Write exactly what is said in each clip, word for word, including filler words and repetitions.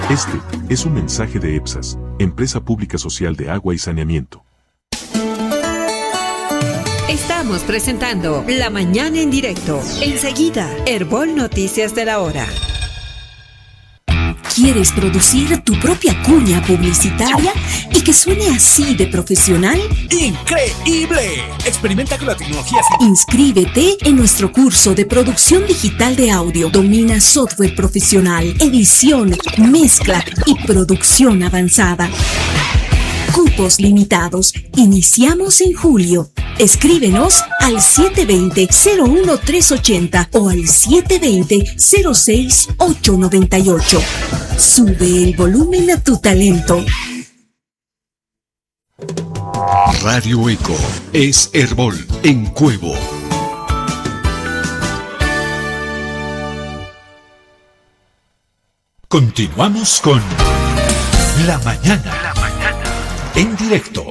Este es un mensaje de EPSAS, Empresa Pública Social de Agua y Saneamiento. Estamos presentando La Mañana en Directo. Enseguida, Herbol Noticias de la Hora. ¿Quieres producir tu propia cuña publicitaria y que suene así de profesional? ¡Increíble! Experimenta con la tecnología. Inscríbete en nuestro curso de producción digital de audio. Domina software profesional, edición, mezcla y producción avanzada. Cupos limitados. Iniciamos en julio. Escríbenos al siete dos cero, cero uno tres ocho cero o al siete dos cero, cero seis ocho nueve ocho. Sube el volumen a tu talento. Radio Eco es Herbol en Cuevo. Continuamos con La Mañana. La Mañana. En directo.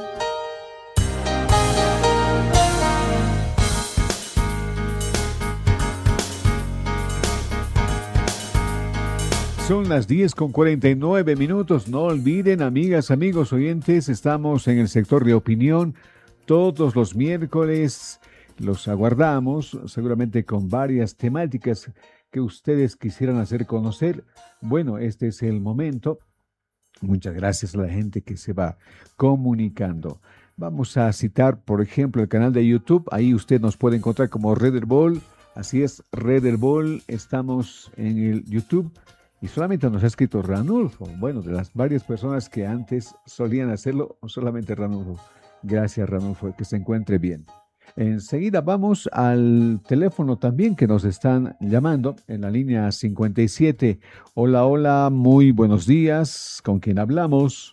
Son las diez con cuarenta y nueve minutos. No olviden, amigas, amigos, oyentes, estamos en el sector de opinión todos los miércoles. Los aguardamos, seguramente con varias temáticas que ustedes quisieran hacer conocer. Bueno, este es el momento. Muchas gracias a la gente que se va comunicando. Vamos a citar, por ejemplo, el canal de YouTube. Ahí usted nos puede encontrar como Red Herbol. Así es, Red Herbol. Estamos en el YouTube. Y solamente nos ha escrito Ranulfo. Bueno, de las varias personas que antes solían hacerlo, solamente Ranulfo. Gracias, Ranulfo, que se encuentre bien. Enseguida vamos al teléfono también que nos están llamando en la línea cincuenta y siete. Hola, hola, muy buenos días. ¿Con quién hablamos?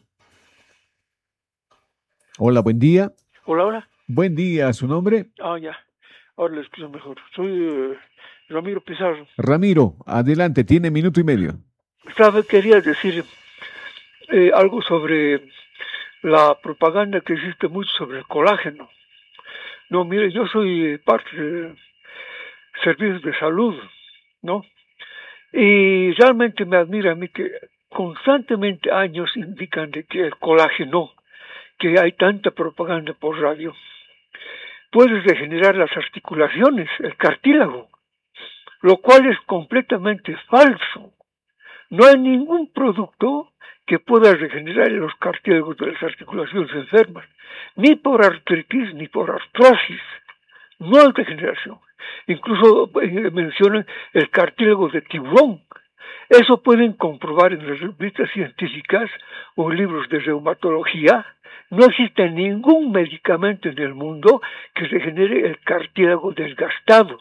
Hola, buen día. Hola, hola. Buen día, ¿su nombre? Ah, ya. Ahora le explico mejor. Soy eh, Ramiro Pizarro. Ramiro, adelante, tiene minuto y medio. Estaba, quería decir eh, algo sobre la propaganda que existe mucho sobre el colágeno. No, mire, yo soy parte de servicios de salud, ¿no? Y realmente me admira a mí que constantemente años indican de que el colágeno, que hay tanta propaganda por radio, puede regenerar las articulaciones, el cartílago, lo cual es completamente falso. No hay ningún producto que pueda regenerar los cartílagos de las articulaciones enfermas, ni por artritis ni por artrosis. No hay regeneración. Incluso eh, mencionan el cartílago de tiburón. Eso pueden comprobar en las revistas científicas o libros de reumatología. No existe ningún medicamento en el mundo que regenere el cartílago desgastado.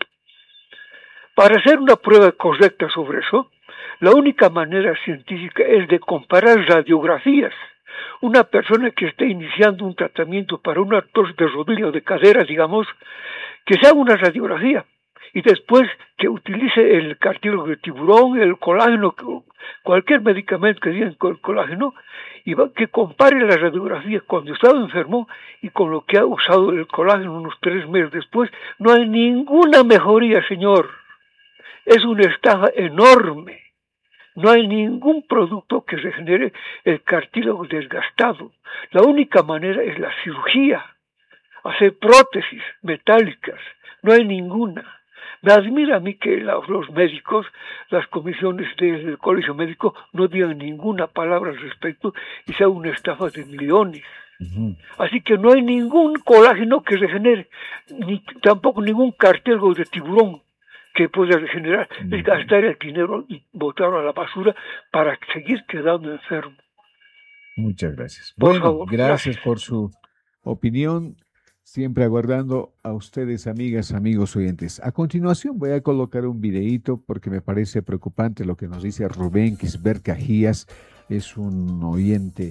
Para hacer una prueba correcta sobre eso, la única manera científica es de comparar radiografías. Una persona que esté iniciando un tratamiento para una tos de rodilla o de cadera, digamos, que se haga una radiografía y después que utilice el cartílago de tiburón, el colágeno, cualquier medicamento que digan con el colágeno, y que compare la radiografía cuando estaba enfermo y con lo que ha usado el colágeno unos tres meses después. No hay ninguna mejoría, señor. Es una estafa enorme. No hay ningún producto que regenere el cartílago desgastado. La única manera es la cirugía, hacer prótesis metálicas. No hay ninguna. Me admira a mí que los, los médicos, las comisiones del colegio médico no digan ninguna palabra al respecto y sea una estafa de millones. Uh-huh. Así que no hay ningún colágeno que regenere, ni tampoco ningún cartílago de tiburón que pueda regenerar. Uh-huh. Es gastar el dinero y botarlo a la basura para seguir quedando enfermo. Muchas gracias. Por bueno, favor, gracias, gracias por su opinión. Siempre aguardando a ustedes, amigas, amigos oyentes. A continuación voy a colocar un videíto porque me parece preocupante lo que nos dice Rubén Quisbert Cajías. Es un oyente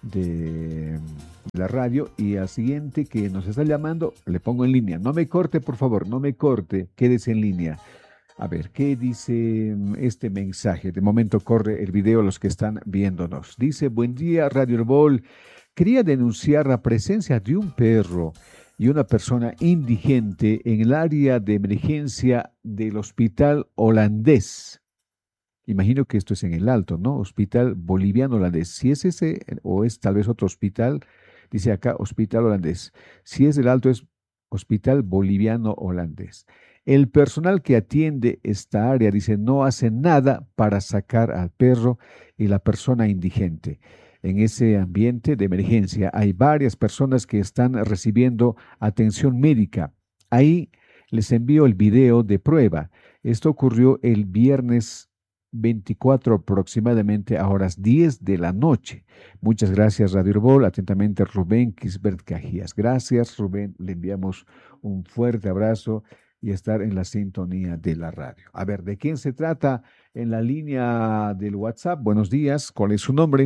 de la radio y al siguiente que nos está llamando le pongo en línea. No me corte, por favor, no me corte, quédese en línea. A ver, ¿qué dice este mensaje? De momento corre el video los que están viéndonos. Dice, buen día, Radio Herbol. Quería denunciar la presencia de un perro y una persona indigente en el área de emergencia del hospital holandés. Imagino que esto es en el Alto, ¿no? Hospital Boliviano Holandés. Si es ese o es tal vez otro hospital, dice acá Hospital Holandés. Si es el Alto es Hospital Boliviano Holandés. El personal que atiende esta área dice no hace nada para sacar al perro y la persona indigente. En ese ambiente de emergencia hay varias personas que están recibiendo atención médica. Ahí les envío el video de prueba. Esto ocurrió el viernes veinticuatro aproximadamente a horas diez de la noche. Muchas gracias, Radio Herbol. Atentamente, Rubén Kisbert Cajías. Gracias, Rubén. Le enviamos un fuerte abrazo y estar en la sintonía de la radio. A ver, ¿de quién se trata en la línea del WhatsApp? Buenos días. ¿Cuál es su nombre?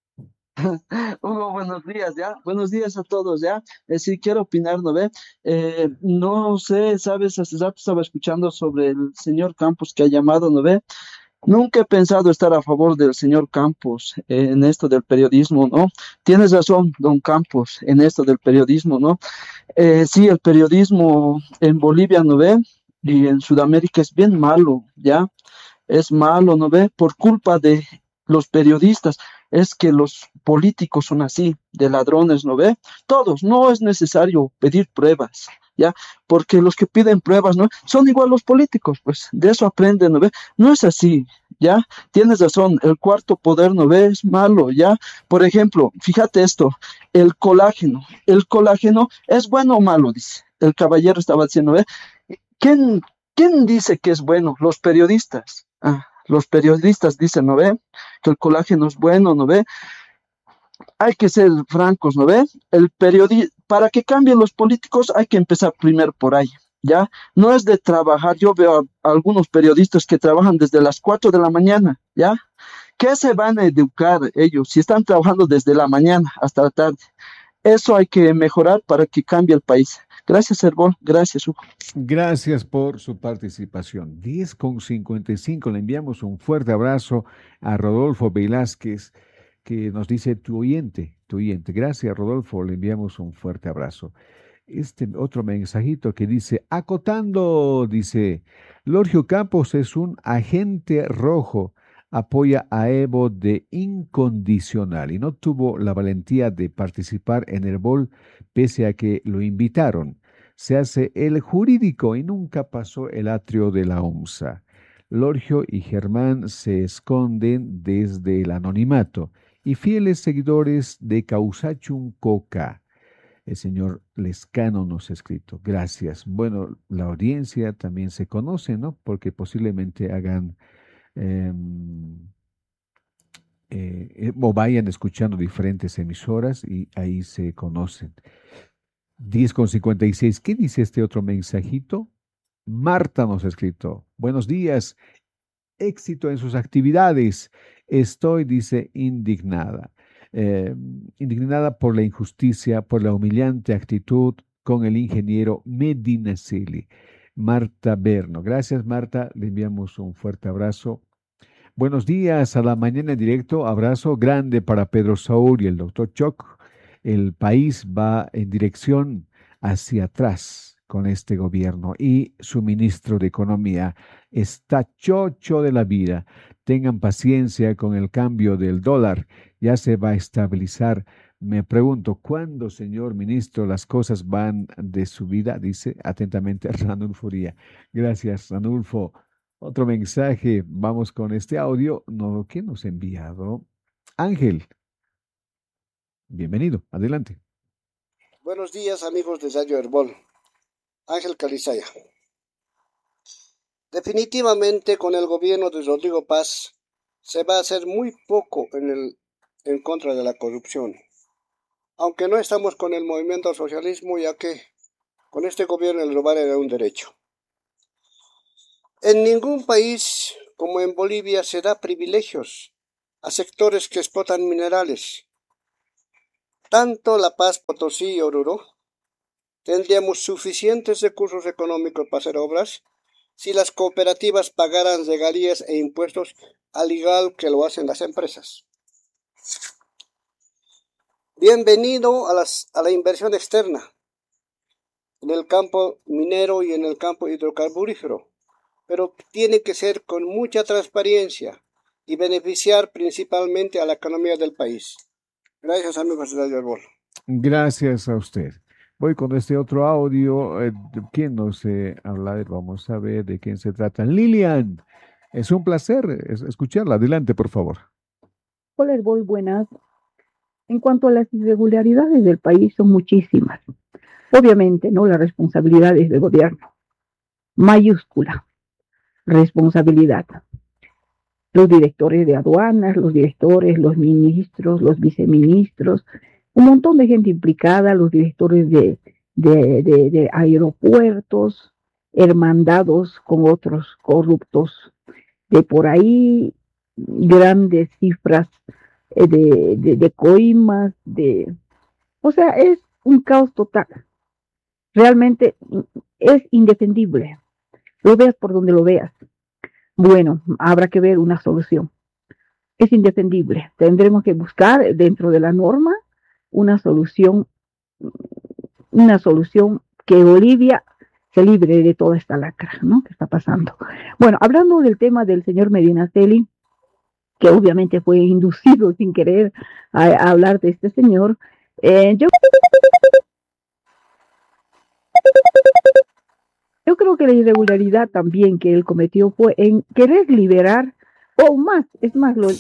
Hugo, buenos días, ¿ya? Buenos días a todos, ¿ya? Eh, sí, quiero opinar, ¿no ve? Eh, no sé, ¿sabes? Hace rato estaba escuchando sobre el señor Campos que ha llamado, ¿no ve? Nunca he pensado estar a favor del señor Campos eh, en esto del periodismo, ¿no? Tienes razón, don Campos, en esto del periodismo, ¿no? Eh, sí, el periodismo en Bolivia, ¿no ve? Y en Sudamérica es bien malo, ¿ya? Es malo, ¿no ve? Por culpa de los periodistas, es que los políticos son así, de ladrones, ¿no ve? Todos, no es necesario pedir pruebas, ¿ya? Porque los que piden pruebas, ¿no? Son igual los políticos, pues, de eso aprenden, ¿no ve? No es así, ¿ya? Tienes razón, el cuarto poder, ¿no ve? Es malo, ¿ya? Por ejemplo, fíjate esto, el colágeno, el colágeno es bueno o malo, dice, el caballero estaba diciendo, ¿ve? ¿Quién, quién dice que es bueno? Los periodistas, ah. Los periodistas dicen, ¿no ve? Que el colágeno es bueno, ¿no ve? Hay que ser francos, ¿no ve? El periodi para que cambien los políticos hay que empezar primero por ahí, ¿ya? No es de trabajar, yo veo a algunos periodistas que trabajan desde las cuatro de la mañana, ¿ya? ¿Qué se van a educar ellos si están trabajando desde la mañana hasta la tarde? Eso hay que mejorar para que cambie el país. Gracias, Herbol. Gracias, Hugo. Gracias por su participación. diez con cincuenta y cinco. Le enviamos un fuerte abrazo a Rodolfo Velázquez, que nos dice tu oyente, tu oyente. Gracias, Rodolfo. Le enviamos un fuerte abrazo. Este otro mensajito que dice, acotando, dice, Lorgio Campos es un agente rojo. Apoya a Evo de incondicional y no tuvo la valentía de participar en Herbol pese a que lo invitaron. Se hace el jurídico y nunca pasó el atrio de la OMSA. Lorgio y Germán se esconden desde el anonimato y fieles seguidores de Causachum Coca. El señor Lescano nos ha escrito. Gracias. Bueno, la audiencia también se conoce, ¿no? Porque posiblemente hagan Eh, eh, o vayan escuchando diferentes emisoras y ahí se conocen. diez con cincuenta y seis. ¿Qué dice este otro mensajito? Marta nos ha escrito. Buenos días. Éxito en sus actividades. Estoy, dice, indignada. Eh, indignada por la injusticia, por la humillante actitud con el ingeniero Medinaceli. Marta Berno. Gracias, Marta. Le enviamos un fuerte abrazo. Buenos días a la mañana en directo. Abrazo grande para Pedro Saúl y el doctor Choc. El país va en dirección hacia atrás con este gobierno y su ministro de Economía está chocho de la vida. Tengan paciencia con el cambio del dólar. Ya se va a estabilizar. Me pregunto, ¿cuándo, señor ministro, las cosas van de subida? Dice atentamente Ranulfo Uría. Gracias, Ranulfo. Otro mensaje, vamos con este audio. No, ¿qué nos ha enviado? Ángel, bienvenido, adelante. Buenos días, amigos de Radio Herbol. Ángel Calizaya. Definitivamente con el gobierno de Rodrigo Paz se va a hacer muy poco en, el, en contra de la corrupción. Aunque no estamos con el movimiento al socialismo, ya que con este gobierno el robar era un derecho. En ningún país como en Bolivia se da privilegios a sectores que explotan minerales. Tanto La Paz, Potosí y Oruro tendríamos suficientes recursos económicos para hacer obras si las cooperativas pagaran regalías e impuestos al igual que lo hacen las empresas. Bienvenido a, las, a la inversión externa en el campo minero y en el campo hidrocarburífero, pero tiene que ser con mucha transparencia, y beneficiar principalmente a la economía del país. Gracias, amigos de Radio Herbol. Gracias a usted. Voy con este otro audio. Eh, ¿Quién nos eh, habla? Vamos a ver de quién se trata. Lilian, es un placer es, escucharla. Adelante, por favor. Hola, Herbol, buenas. En cuanto a las irregularidades del país, son muchísimas. Obviamente, ¿no? La responsabilidad es del gobierno. Mayúscula. Responsabilidad. Los directores de aduanas, los directores, los ministros, los viceministros, un montón de gente implicada, los directores de, de, de, de aeropuertos, hermandados con otros corruptos. De por ahí, grandes cifras de, de, de coimas, de... O sea, es un caos total. Realmente es indefendible. Lo veas por donde lo veas. Bueno, habrá que ver una solución. Es indefendible. Tendremos que buscar dentro de la norma una solución, una solución que Bolivia se libre de toda esta lacra, ¿no? Que está pasando. Bueno, hablando del tema del señor Medinaceli, que obviamente fue inducido sin querer a, a hablar de este señor, eh, yo Yo creo que la irregularidad también que él cometió fue en querer liberar, o más, es más, lo...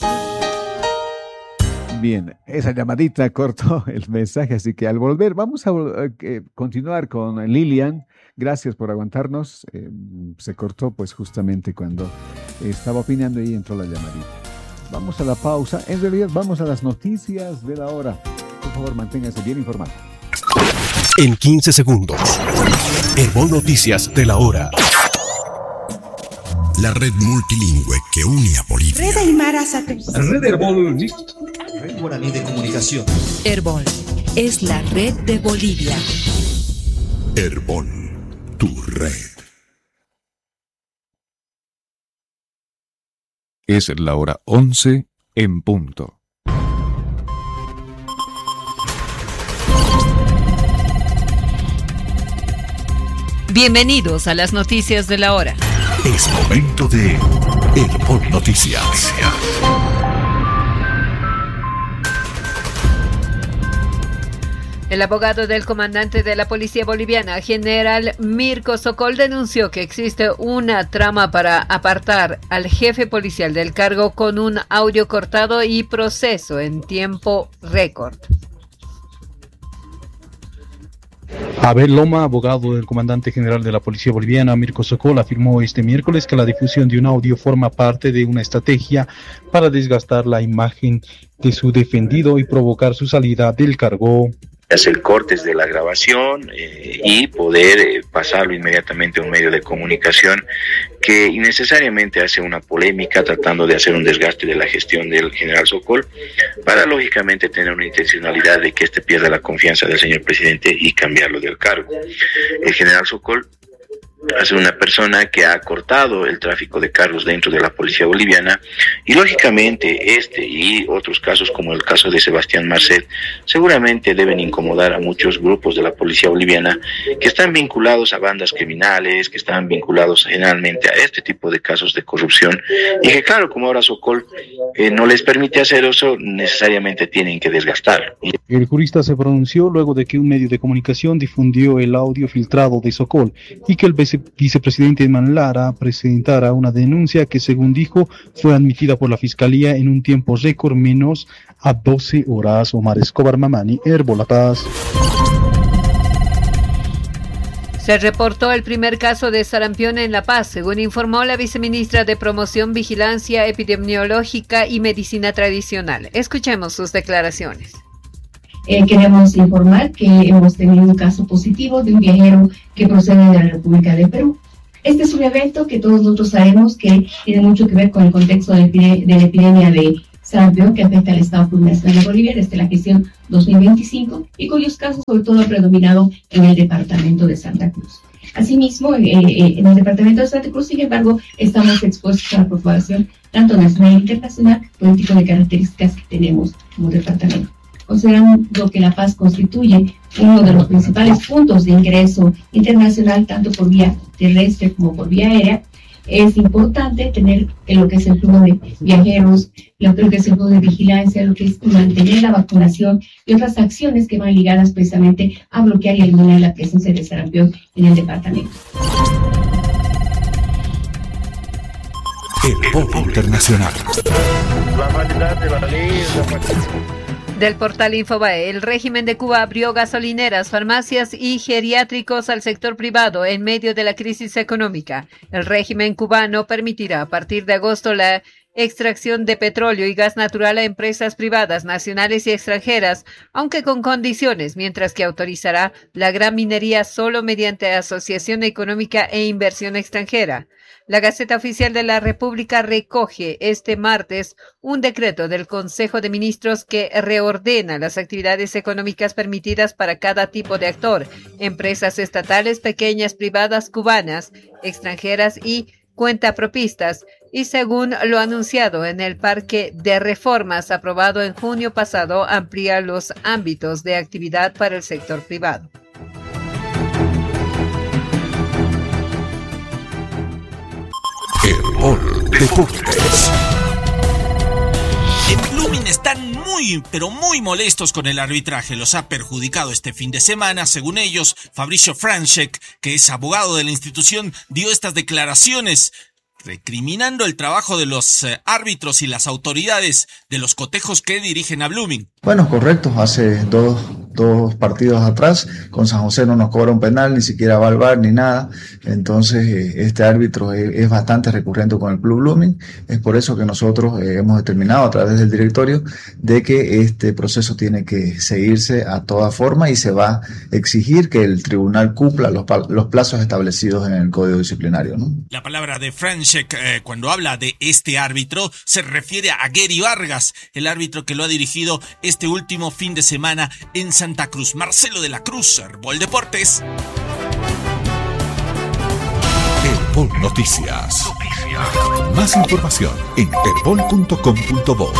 Bien, esa llamadita cortó el mensaje, así que al volver vamos a eh, continuar con Lilian. Gracias por aguantarnos. Eh, se cortó pues justamente cuando estaba opinando y entró la llamadita. Vamos a la pausa. En realidad vamos a las noticias de la hora. Por favor, manténgase bien informado. En quince segundos, Herbol Noticias de la hora. La red multilingüe que une a Bolivia. Red Aymara Satélite. Red Herbol. Red Guaraní de Comunicación. Herbol es la red de Bolivia. Herbol, tu red. Es la hora once en punto. Bienvenidos a las noticias de la hora. Es momento de Herbol Noticias. El abogado del comandante de la Policía Boliviana, general Mirko Sokol, denunció que existe una trama para apartar al jefe policial del cargo con un audio cortado y proceso en tiempo récord. Abel Loma, abogado del comandante general de la Policía Boliviana, Mirko Sokol, afirmó este miércoles que la difusión de un audio forma parte de una estrategia para desgastar la imagen de su defendido y provocar su salida del cargo. Hacer cortes de la grabación eh, y poder eh, pasarlo inmediatamente a un medio de comunicación que innecesariamente hace una polémica tratando de hacer un desgaste de la gestión del general Sokol para lógicamente tener una intencionalidad de que éste pierda la confianza del señor presidente y cambiarlo del cargo. El general Sokol es una persona que ha cortado el tráfico de cargos dentro de la policía boliviana y lógicamente este y otros casos como el caso de Sebastián Marcet seguramente deben incomodar a muchos grupos de la policía boliviana que están vinculados a bandas criminales, que están vinculados generalmente a este tipo de casos de corrupción y que claro, como ahora Sokol eh, no les permite hacer eso, necesariamente tienen que desgastarlo. El jurista se pronunció luego de que un medio de comunicación difundió el audio filtrado de Sokol y que el vice vicepresidente Eman Lara presentara una denuncia que, según dijo, fue admitida por la Fiscalía en un tiempo récord menos a doce horas. Omar Escobar Mamani, Herbol La Paz. Se reportó el primer caso de sarampión en La Paz, según informó la viceministra de Promoción, Vigilancia Epidemiológica y Medicina Tradicional. Escuchemos sus declaraciones. Eh, queremos informar que hemos tenido un caso positivo de un viajero que procede de la República de Perú. Este es un evento que todos nosotros sabemos que tiene mucho que ver con el contexto de, de la epidemia de sarampión que afecta al Estado plurinacional de Bolivia desde la gestión dos mil veinticinco y cuyos casos sobre todo han predominado en el departamento de Santa Cruz. Asimismo, eh, eh, en el departamento de Santa Cruz, sin embargo, estamos expuestos a la propagación tanto nacional e internacional por el tipo de características que tenemos como departamento. Considerando que La Paz constituye uno de los principales puntos de ingreso internacional, tanto por vía terrestre como por vía aérea, es importante tener lo que es el flujo de viajeros, lo que es el flujo de vigilancia, lo que es mantener la vacunación y otras acciones que van ligadas precisamente a bloquear y eliminar la presencia de sarampión en el departamento. El Polo Internacional. Del portal Infobae, el régimen de Cuba abrió gasolineras, farmacias y geriátricos al sector privado en medio de la crisis económica. El régimen cubano permitirá a partir de agosto la extracción de petróleo y gas natural a empresas privadas, nacionales y extranjeras, aunque con condiciones, mientras que autorizará la gran minería solo mediante asociación económica e inversión extranjera. La Gaceta Oficial de la República recoge este martes un decreto del Consejo de Ministros que reordena las actividades económicas permitidas para cada tipo de actor, empresas estatales, pequeñas, privadas, cubanas, extranjeras y cuentapropistas, y según lo anunciado en el Parque de Reformas aprobado en junio pasado, amplía los ámbitos de actividad para el sector privado. El Polo Deportes. En Blooming están muy, pero muy molestos con el arbitraje. Los ha perjudicado este fin de semana. Según ellos, Fabricio Franchek, que es abogado de la institución, dio estas declaraciones recriminando el trabajo de los eh, árbitros y las autoridades de los cotejos que dirigen a Blooming. Bueno, correcto. Hace dos, dos partidos atrás con San José no nos cobra un penal, ni siquiera va al V A R ni nada. Entonces eh, este árbitro es, es bastante recurrente con el Club Blooming. Es por eso que nosotros eh, hemos determinado a través del directorio de que este proceso tiene que seguirse a toda forma y se va a exigir que el tribunal cumpla los, los plazos establecidos en el Código Disciplinario, ¿no? La palabra de Franchek eh, cuando habla de este árbitro se refiere a Gary Vargas, el árbitro que lo ha dirigido este último fin de semana en Santa Cruz. Marcelo de la Cruz, Herbol Deportes. Herbol Noticias. Noticias. Más información en herbol punto com punto bo.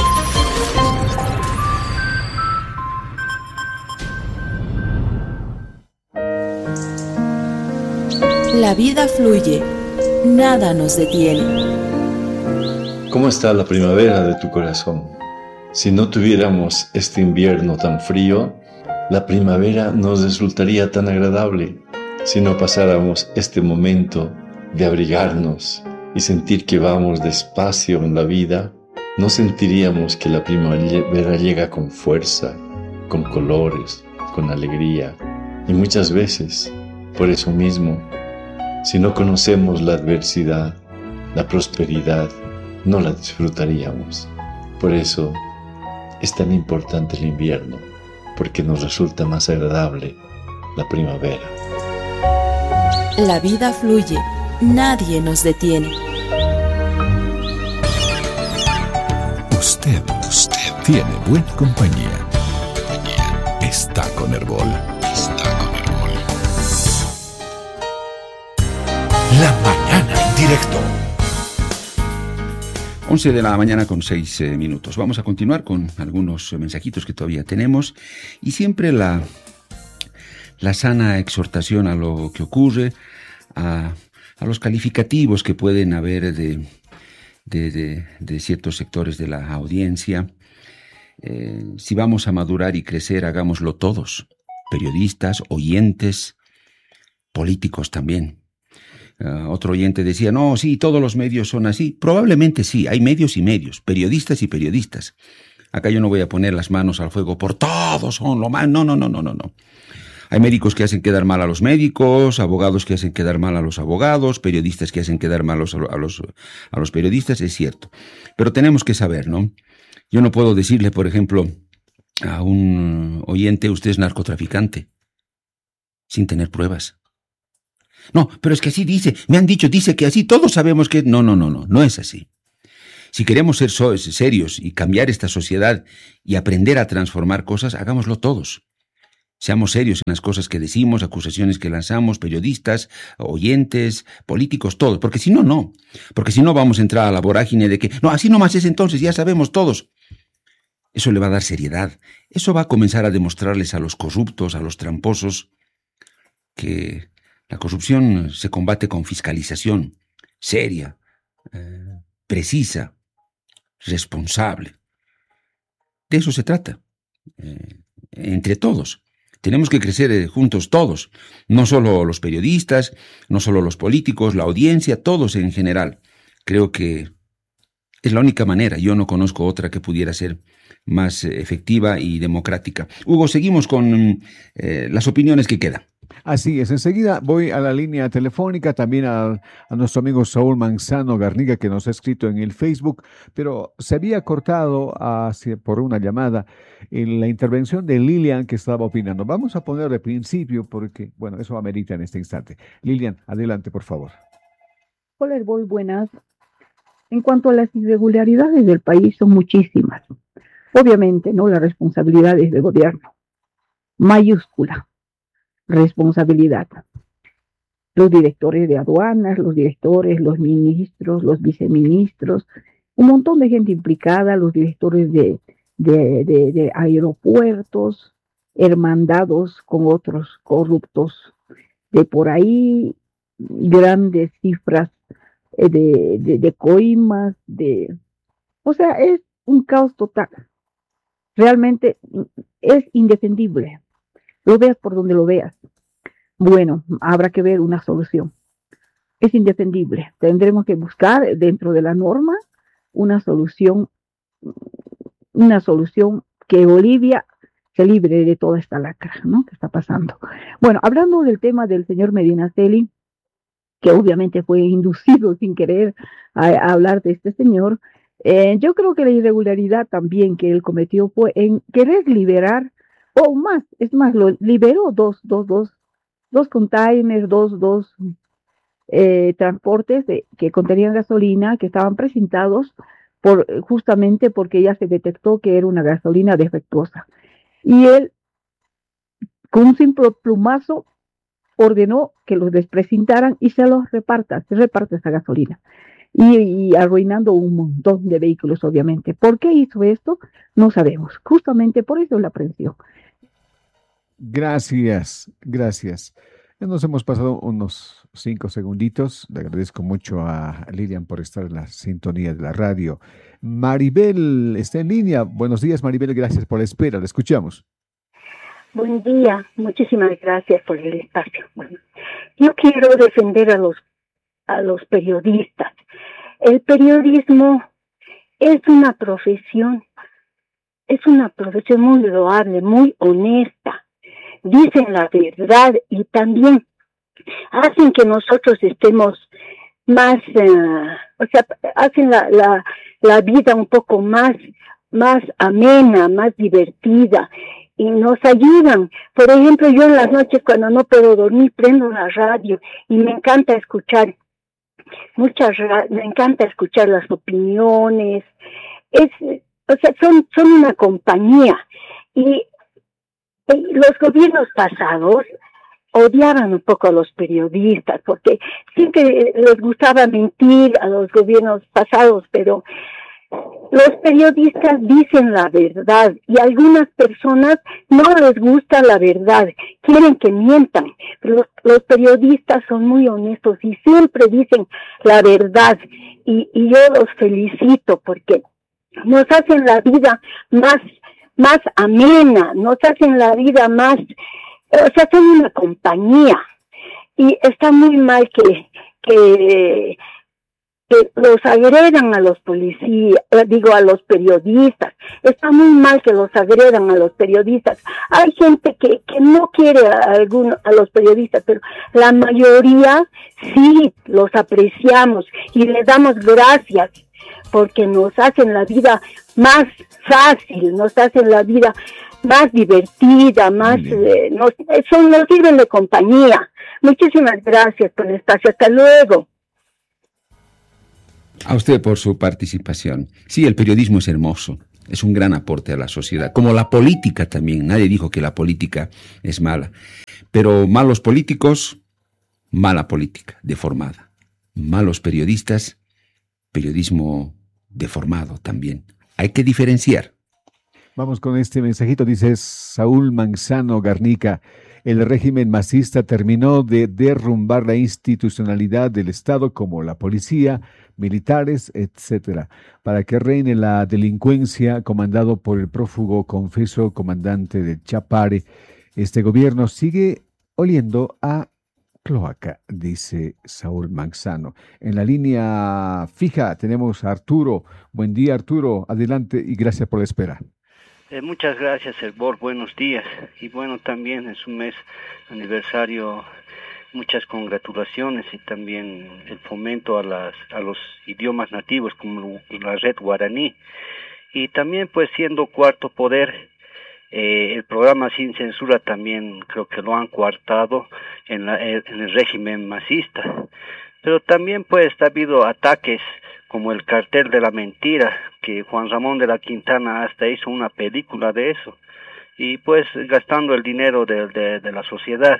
La vida fluye, nada nos detiene. ¿Cómo está la primavera de tu corazón? Si no tuviéramos este invierno tan frío, la primavera nos resultaría tan agradable. Si no pasáramos este momento de abrigarnos y sentir que vamos despacio en la vida, no sentiríamos que la primavera llega con fuerza, con colores, con alegría. Y muchas veces, por eso mismo, si no conocemos la adversidad, la prosperidad, no la disfrutaríamos. Por eso es tan importante el invierno, porque nos resulta más agradable la primavera. La vida fluye, nadie nos detiene. Usted, usted tiene buena compañía. Está con Herbol. Está con Herbol. La mañana en directo. once de la mañana con seis eh, minutos. Vamos a continuar con algunos eh, mensajitos que todavía tenemos y siempre la, la sana exhortación a lo que ocurre, a, a los calificativos que pueden haber de, de, de, de ciertos sectores de la audiencia. Eh, si vamos a madurar y crecer, hagámoslo todos, periodistas, oyentes, políticos también. Uh, otro oyente decía, no, sí, todos los medios son así. Probablemente sí, hay medios y medios, periodistas y periodistas. Acá yo no voy a poner las manos al fuego por todos son lo más. No, no, no, no, no, no. Hay médicos que hacen quedar mal a los médicos, abogados que hacen quedar mal a los abogados, periodistas que hacen quedar mal a los, a los, a los periodistas, es cierto. Pero tenemos que saber, ¿no? Yo no puedo decirle, por ejemplo, a un oyente, usted es narcotraficante, sin tener pruebas. No, pero es que así dice, me han dicho, dice que así, todos sabemos que... No, no, no, no, no es así. Si queremos ser so- serios y cambiar esta sociedad y aprender a transformar cosas, hagámoslo todos. Seamos serios en las cosas que decimos, acusaciones que lanzamos, periodistas, oyentes, políticos, todos. Porque si no, no. Porque si no vamos a entrar a la vorágine de que, no, así nomás es entonces, ya sabemos todos. Eso le va a dar seriedad. Eso va a comenzar a demostrarles a los corruptos, a los tramposos, que... la corrupción se combate con fiscalización, seria, eh, precisa, responsable. De eso se trata, eh, entre todos. Tenemos que crecer eh, juntos todos, no solo los periodistas, no solo los políticos, la audiencia, todos en general. Creo que es la única manera, yo no conozco otra que pudiera ser más eh, efectiva y democrática. Hugo, seguimos con eh, las opiniones que quedan. Así es, enseguida voy a la línea telefónica, también a, a nuestro amigo Saúl Manzano Garnica, que nos ha escrito en el Facebook, pero se había cortado hacia, por una llamada en la intervención de Lilian, que estaba opinando. Vamos a poner de principio porque, bueno, eso amerita en este instante. Lilian, adelante, por favor. Hola, Herbol, buenas. En cuanto a las irregularidades del país, son muchísimas. Obviamente, ¿no? La responsabilidad es del gobierno. Mayúscula. Responsabilidad. Los directores de aduanas, los directores, los ministros, los viceministros, un montón de gente implicada, los directores de, de, de, de aeropuertos, hermandados con otros corruptos de por ahí, grandes cifras de, de, de coimas, de, o sea, es un caos total. Realmente es indefendible. Lo veas por donde lo veas. Bueno, habrá que ver una solución. Es indefendible. Tendremos que buscar dentro de la norma una solución, una solución que Bolivia se libre de toda esta lacra, ¿no? Que está pasando. Bueno, hablando del tema del señor Medinaceli, que obviamente fue inducido sin querer a, a hablar de este señor, eh, yo creo que la irregularidad también que él cometió fue en querer liberar, o más, es más, lo liberó dos, dos, dos, dos containers, dos, dos eh, transportes de, que contenían gasolina, que estaban presentados por, justamente porque ya se detectó que era una gasolina defectuosa. Y él, con un simple plumazo, ordenó que los desprecintaran y se los reparta, se reparte esa gasolina. Y, y arruinando un montón de vehículos, obviamente. ¿Por qué hizo esto? No sabemos. Justamente por eso la aprehensión. Gracias, gracias. Nos hemos pasado unos cinco segunditos. Le agradezco mucho a Lilian por estar en la sintonía de la radio. Maribel está en línea. Buenos días, Maribel. Gracias por la espera. La escuchamos. Buen día. Muchísimas gracias por el espacio. Bueno, yo quiero defender a los, a los periodistas. El periodismo es una profesión, es una profesión muy loable, muy honesta. Dicen la verdad y también hacen que nosotros estemos más, uh, o sea, hacen la, la, la vida un poco más, más amena, más divertida y nos ayudan. Por ejemplo, yo en las noches cuando no puedo dormir prendo la radio y me encanta escuchar muchas, me encanta escuchar las opiniones. Es, o sea, son, son una compañía y los gobiernos pasados odiaban un poco a los periodistas porque siempre les gustaba mentir a los gobiernos pasados, pero los periodistas dicen la verdad y a algunas personas no les gusta la verdad, quieren que mientan, pero los, los periodistas son muy honestos y siempre dicen la verdad y, y yo los felicito porque nos hacen la vida más más amena, nos hacen la vida más, o sea, son una compañía y está muy mal que, que, que los agredan a los policías, digo a los periodistas, está muy mal que los agredan a los periodistas. Hay gente que, que no quiere a, alguno, a los periodistas, pero la mayoría sí los apreciamos y les damos gracias porque nos hacen la vida más fácil, nos hacen la vida más divertida, más, eh, nos, son, nos sirven de compañía. Muchísimas gracias por el espacio. Hasta luego. A usted por su participación. Sí, el periodismo es hermoso, es un gran aporte a la sociedad, como la política también. Nadie dijo que la política es mala, pero malos políticos, mala política, deformada. Malos periodistas, periodismo deformado también. Hay que diferenciar. Vamos con este mensajito, dice Saúl Manzano Garnica. El régimen masista terminó de derrumbar la institucionalidad del Estado como la policía, militares, etcétera, para que reine la delincuencia comandado por el prófugo confeso comandante de Chapare. Este gobierno sigue oliendo a cloaca, dice Saúl Manzano. En la línea fija tenemos a Arturo. Buen día, Arturo. Adelante y gracias por la espera. Eh, muchas gracias, Herbor. Buenos días. Y bueno, también es un mes aniversario. Muchas congratulaciones y también el fomento a las a los idiomas nativos como la red guaraní. Y también pues siendo cuarto poder, Eh, el programa Sin Censura también creo que lo han coartado en, la, en el régimen masista. Pero también pues ha habido ataques como el cartel de la mentira, que Juan Ramón de la Quintana hasta hizo una película de eso, y pues gastando el dinero de, de, de la sociedad.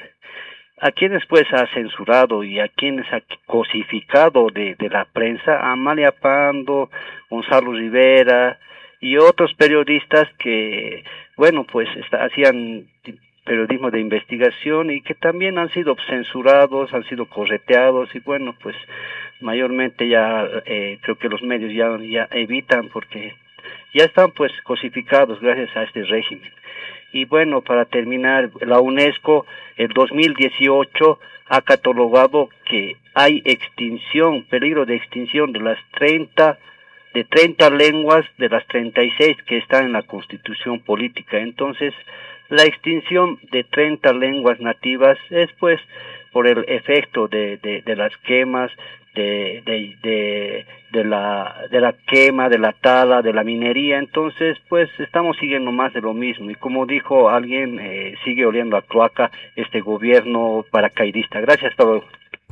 A quienes pues ha censurado y a quienes ha cosificado de, de la prensa, a Amalia Pando, Gonzalo Rivera y otros periodistas que, bueno, pues está, hacían periodismo de investigación y que también han sido censurados, han sido correteados y bueno, pues mayormente ya eh, creo que los medios ya, ya evitan porque ya están pues cosificados gracias a este régimen. Y bueno, para terminar, la UNESCO el dos mil dieciocho ha catalogado que hay extinción, peligro de extinción de las treinta de treinta lenguas de las treinta y seis que están en la Constitución política. Entonces, la extinción de treinta lenguas nativas es pues por el efecto de, de, de las quemas, de, de, de, de, la, de la quema, de la tala, de la minería. Entonces, pues estamos siguiendo más de lo mismo. Y como dijo alguien, eh, sigue oliendo a cloaca este gobierno paracaidista. Gracias a todos.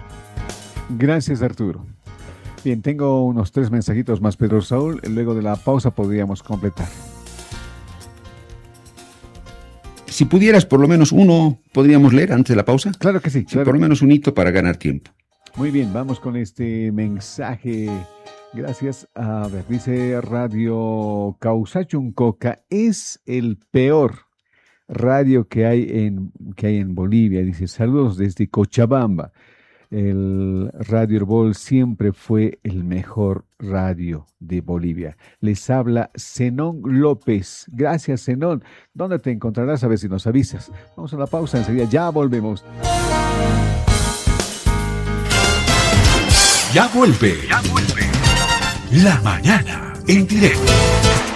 Gracias, Arturo. Bien, tengo unos tres mensajitos más, Pedro Saúl. Luego de la pausa podríamos completar. Si pudieras, por lo menos uno, ¿podríamos leer antes de la pausa? Claro que sí. Claro. Por lo menos un hito para ganar tiempo. Muy bien, vamos con este mensaje. Gracias. A ver, dice Radio Causachuncoca, es el peor radio que hay en, que hay en Bolivia. Dice, saludos desde Cochabamba. El Radio Herbol siempre fue el mejor radio de Bolivia. Les habla Zenón López. Gracias, Zenón. ¿Dónde te encontrarás? A ver si nos avisas. Vamos a la pausa, enseguida ya volvemos. Ya vuelve. Ya vuelve. La mañana en directo.